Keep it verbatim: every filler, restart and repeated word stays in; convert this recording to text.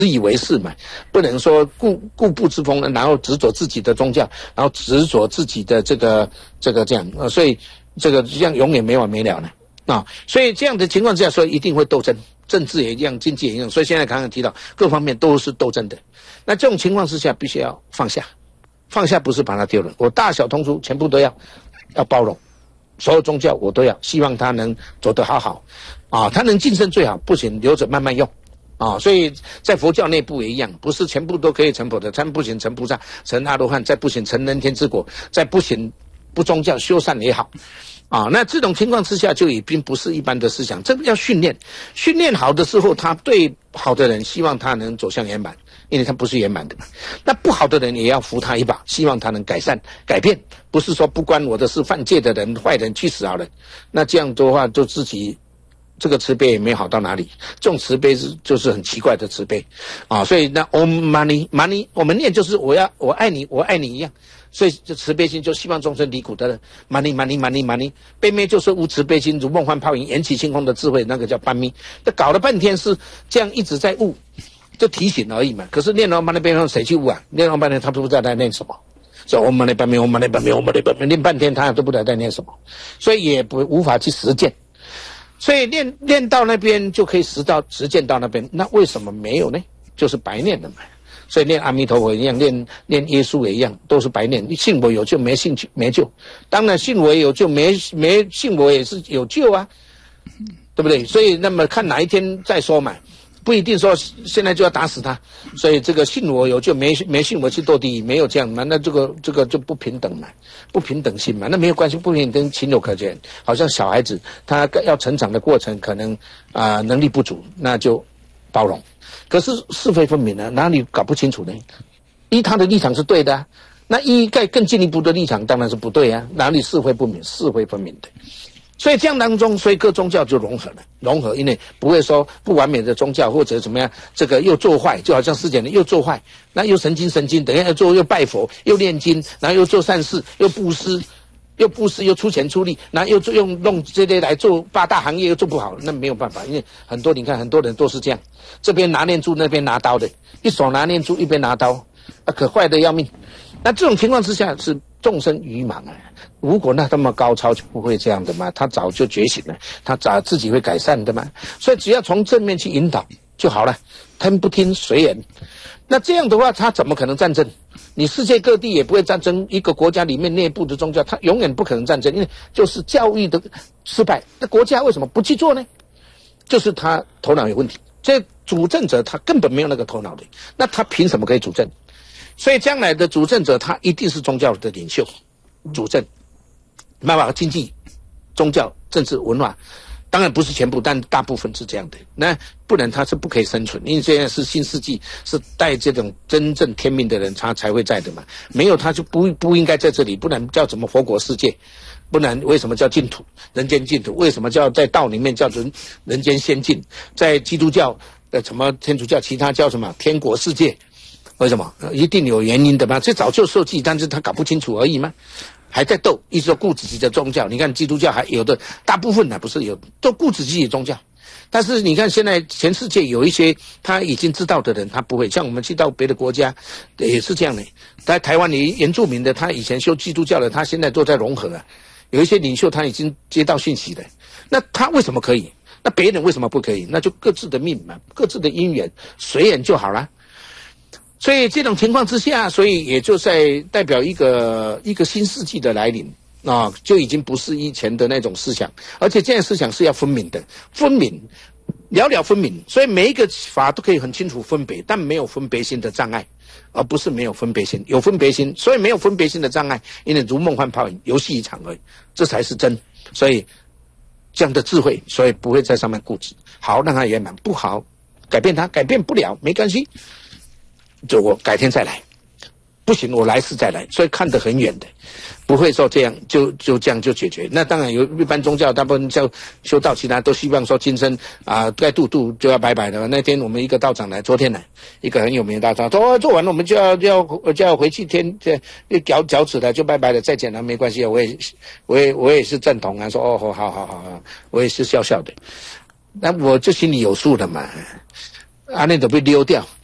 以为是嘛，不能说固固步自封，然后执着自己的宗教，然后执着自己的这个这个这样，呃，所以这个这样永远没完没了呢啊，所以这样的情况之下，所以一定会斗争，政治也一样，经济也一样，所以现在刚刚提到各方面都是斗争的。那这种情况之下，必须要放下，放下不是把它丢了，我大小通俗全部都要要包容，所有宗教我都要，希望他能走得好好啊，他能晋升最好，不行留着慢慢用。啊、哦，所以在佛教内部也一样，不是全部都可以成佛的，参不行成菩萨，成阿罗汉，再不行成人天之果，再不行不宗教修善也好，啊、哦，那这种情况之下就已经不是一般的思想，这个要训练，训练好的时候，他对好的人希望他能走向圆满，因为他不是圆满的嘛。那不好的人也要扶他一把，希望他能改善改变，不是说不关我的事，犯戒的人、坏人去死好了，那这样的话就自己。这个慈悲也没好到哪里，这种慈悲是就是很奇怪的慈悲，啊，所以那 Om Mani Mani 我们念就是我要我爱你我爱你一样，所以这慈悲心就希望众生离苦得乐 ，Mani Mani Mani Mani， 悲悯就是无慈悲心，如梦幻泡影，缘起性空的智慧，那个叫般咪。这搞了半天是这样一直在悟，就提醒而已嘛。可是念到半天谁去悟啊？念到半天他不知道在念什么。所以 Om Mani Padme Om Mani Padme Om Mani Padme 念半天他都不知道在念什么，所以也不无法去实践。所以练练到那边就可以实到实践到那边，那为什么没有呢？就是白念的嘛。所以念阿弥陀佛一样，念念耶稣也一样，都是白念。信我有救，没信没救。当然信我有救，没没信我也是有救啊，对不对？所以那么看哪一天再说嘛。不一定说现在就要打死他，所以这个信我有就没没信我去堕地狱，没有这样嘛？那这个这个就不平等嘛，不平等心嘛，那没有关系，不平等情有可原。好像小孩子他要成长的过程，可能啊、呃、能力不足，那就包容。可是是非分明呢，哪里搞不清楚呢？依他的立场是对的、啊，那依盖更进一步的立场当然是不对啊，哪里是非不明，是非分明的。所以这样当中，所以各宗教就融合了，融合，因为不会说不完美的宗教或者怎么样，这个又做坏，就好像世间人又做坏，那又神经神经，等一下又做又拜佛，又念经，然后又做善事，又布施，又布施又出钱出力，然后又做用弄这些来做八大行业又做不好，那没有办法，因为很多你看很多人都是这样，这边拿念珠，那边拿刀的，一手拿念珠，一边拿刀，啊，可坏的要命。那这种情况之下是众生愚盲啊！如果那这么高超就不会这样的嘛，他早就觉醒了，他早自己会改善的嘛。所以只要从正面去引导就好了，听不听随缘。那这样的话，他怎么可能战争？你世界各地也不会战争，一个国家里面内部的宗教，他永远不可能战争，因为就是教育的失败。那国家为什么不去做呢？就是他头脑有问题。这主政者他根本没有那个头脑的，那他凭什么可以主政？所以将来的主政者他一定是宗教的领袖，主政，包括经济、宗教、政治、文化，当然不是全部，但大部分是这样的。那不然他是不可以生存，因为现在是新世纪，是带这种真正天命的人他才会在的嘛，没有他就不不应该在这里，不然叫什么佛国世界？不然为什么叫净土？人间净土？为什么叫在道里面叫人人间仙境？在基督教的什么天主教，其他叫什么天国世界？为什么？一定有原因的嘛？这早就设计，但是他搞不清楚而已嘛，还在斗，一直说顾自己的宗教。你看基督教还有的，大部分呢不是有都顾自己的宗教，但是你看现在全世界有一些他已经知道的人，他不会像我们去到别的国家也是这样的。在台湾里原住民的，他以前修基督教的，他现在都在融合啊。有一些领袖他已经接到讯息了，那他为什么可以？那别人为什么不可以？那就各自的命嘛，各自的因缘，随缘就好了。所以这种情况之下，所以也就在代表一个一个新世纪的来临啊，就已经不是以前的那种思想，而且这样思想是要分明的，分明，了了分明。所以每一个法都可以很清楚分别，但没有分别心的障碍，而不是没有分别心，有分别心，所以没有分别心的障碍，因为如梦幻泡影，游戏一场而已，这才是真。所以这样的智慧，所以不会在上面固执，好让它圆满，不好改变它，改变不了没关系。就我改天再来，不行我来世再来，所以看得很远的，不会说这样就就这样就解决。那当然有一般宗教大部分教修道，其他都希望说今生啊该度度就要拜拜的。那天我们一个道长来，昨天来一个很有名的道长，说做完了我们就要就要就要回去天这脚脚趾了就拜拜了，再见了没关系，我也我也我也是赞同啊，说哦好好好好，我也是笑笑的，那我就心里有数的嘛，啊那都被溜掉。